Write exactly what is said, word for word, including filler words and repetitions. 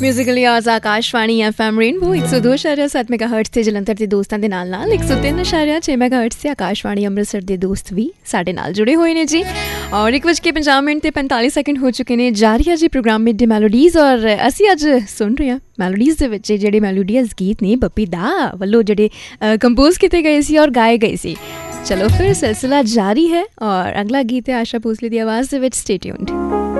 Musically आवाज़ Akashvani F M rainbow एक सौ दो इशारा सत्त मेगा हर्ट्स से जलंधर के दोस्तों के नाल नाल एक सौ तीन इशारा छे मेगा हर्ट्स से आकाशवाणी अमृतसर के दोस्त भी साढ़े नाल जुड़े हुए हैं जी। और एक बज के पंजाह मिनट ते पैंताली सैकेंड हो चुके हैं। जारी है जी प्रोग्राम मिड डे मैलोडीज़ और असी अज सुन रहे हैं मैलोडीज़ दे विच जेहड़े मैलोडीअस गीत ने बप्पी दा वल्लों जेहड़े कंपोज किए गए सी और गाए गए सी। चलो फिर सिलसिला जारी है और अगला गीत है आशा भोसले की आवाज़ दे विच। Stay tuned.